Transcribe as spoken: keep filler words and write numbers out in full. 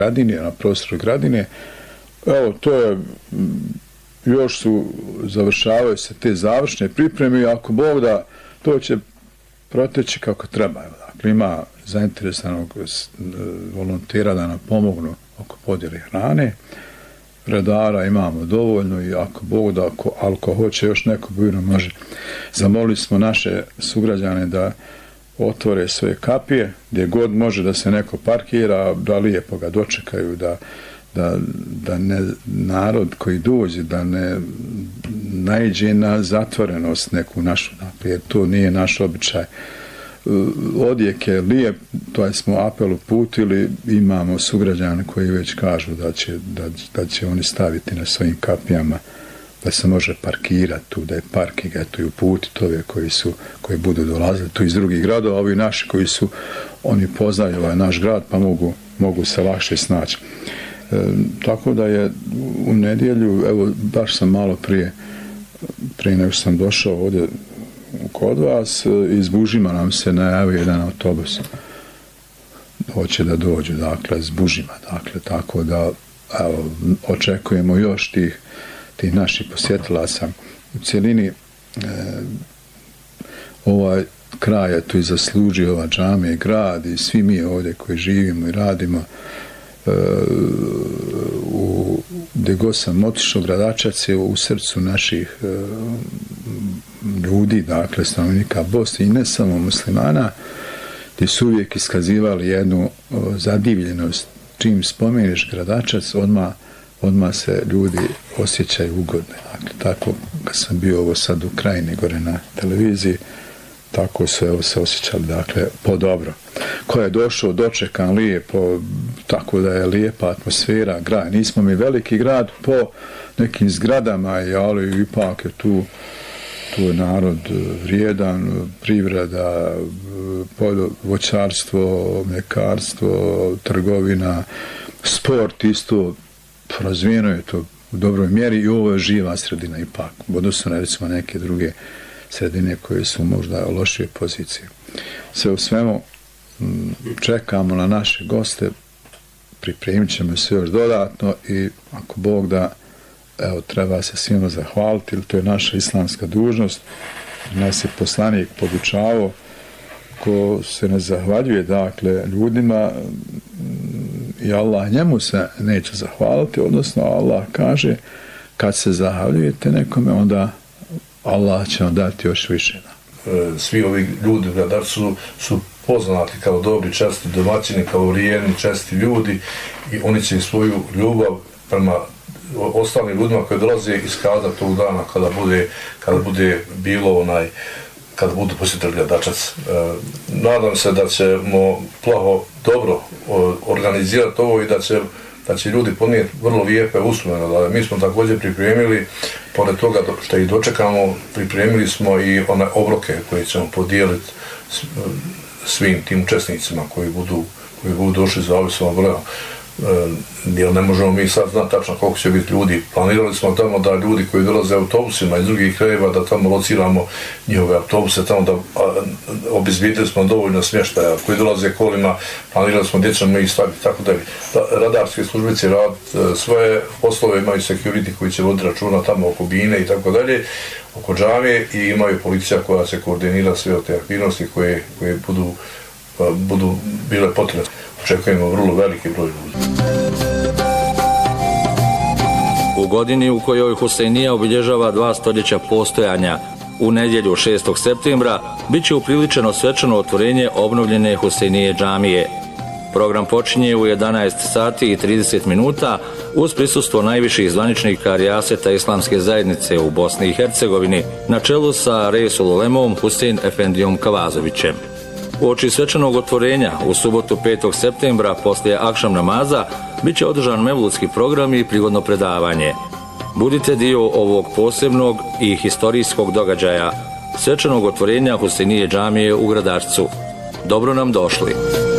Gradine, na prostoru Gradine. Evo, to je, još su, završavaju se te završne pripreme i ako Bog da, to će proteći kako treba. Dakle, ima zainteresanog volontera da nam pomognu oko podjele hrane. Redara imamo dovoljno i ako Bog da, ako, ako hoće još neko bujno može. Zamolili smo naše sugrađane da otvore svoje kapije, gdje god može da se neko parkira, da lijepo ga dočekaju, da, da, da ne narod koji dođe, da ne naiđe na zatvorenost neku našu, jer to nije naš običaj. Odjek je lijep, to smo apel uputili, imamo sugrađane koji već kažu da će, da, da će oni staviti na svojim kapijama da se može parkirati tu, da je parking, eto i uputiti ove koji su, koji budu dolazili tu iz drugih gradova, ovi naši koji su, oni poznaju ovaj naš grad pa mogu, mogu se lakše snaći. E, tako da je u nedjelju, evo baš sam malo prije, prije nego sam došao ovdje kod vas, iz Bužima nam se najavio jedan autobus. Hoće da dođu, dakle, iz Bužima, dakle, tako da, evo, očekujemo još tih tih naših posjetilaca. U cijelini e, ovaj kraj je tu i zaslužio ova džamija i grad i svi mi ovdje koji živimo i radimo. E, u, gdje god sam otišao, Gradačac je u srcu naših e, ljudi, dakle stanovnika Bosne i ne samo muslimana, gdje su uvijek iskazivali jednu o, zadivljenost. Čim spomeniš Gradačac, odmah odmah se ljudi osjećaju ugodne. Dakle, tako, kad sam bio ovo sad u Krajini gore na televiziji, tako su evo se osjećali, dakle, po dobro. Ko je došao, dočekan lijepo, tako da je lijepa atmosfera, grad. Nismo mi veliki grad po nekim zgradama, ali ipak je tu, tu je narod vrijedan, privreda, voćarstvo, mljekarstvo, trgovina, sport isto, razvijeno je to u dobroj mjeri i ovo je živa sredina ipak, odnosno na recimo neke druge sredine koje su možda u lošije pozicije. Sve u svemu čekamo na naše goste, pripremit ćemo se još dodatno i ako Bog da, evo, treba se svima zahvaliti, ili to je naša islamska dužnost, nas je poslanik podučavao, ko se ne zahvaljuje, dakle, ljudima, i Allah njemu se neće zahvaliti, odnosno Allah kaže kad se zahvaljujete nekome, onda Allah će vam dati još više. Svi ovi ljudi u Gradarcu su poznati kao dobri, česti domaćini, kao vrijedni, česti ljudi i oni će svoju ljubav prema ostalim ljudima koji dolaze iskazati tog dana kada bude, kada bude bilo onaj kada budu posjetili Gradačac. E, nadam se da ćemo plaho dobro organizirati ovo i da će, da će ljudi ponijeti vrlo lijepe uspomene. Mi smo također pripremili, pored toga što ih dočekamo, pripremili smo i one obroke koje ćemo podijeliti svim tim učesnicima koji budu, koji budu došli za ovisno broja. Jer ne možemo mi sad znati tačno koliko će biti ljudi. Planirali smo tamo da ljudi koji dolaze autobusima iz drugih krajeva, da tamo lociramo njihove autobuse, tamo da obezbijedili smo dovoljno smještaja. Koji dolaze kolima, planirali smo gdje ćemo ih staviti, tako da bi radarske službice rad svoje poslove, imaju security koji će voditi računa tamo oko bine i tako dalje, oko džamije i imaju policija koja se koordinira sve od te aktivnosti koje, koje budu, budu bile potrebne. Očekujemo vrlo veliki broj ljudi. U godini u kojoj Husejnija obilježava dva stoljeća postojanja, u nedjelju šestog septembra, bit će upriličeno svečano otvorenje obnovljene Husejnije džamije. Program počinje u jedanaest sati i trideset minuta uz prisustvo najviših zvaničnika Rijaseta Islamske zajednice u Bosni i Hercegovini na čelu sa Reisul Ulemom Husein Efendijom Kavazovićem. Uoči svečanog otvorenja u subotu petog septembra poslije akšam namaza bit će održan mevludski program i prigodno predavanje. Budite dio ovog posebnog i historijskog događaja, svečanog otvorenja Husejnije džamije u Gradačcu. Dobro nam došli!